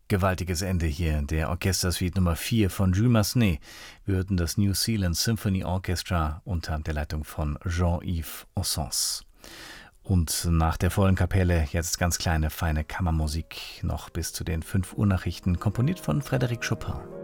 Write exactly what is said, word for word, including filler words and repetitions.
Gewaltiges Ende hier, der Orchestersuite Nummer vier von Jules Massenet. Wir hörten das New Zealand Symphony Orchestra unter der Leitung von Jean-Yves Ossens. Und nach der vollen Kapelle jetzt ganz kleine, feine Kammermusik noch bis zu den fünf Uhr Nachrichten, komponiert von Frédéric Chopin.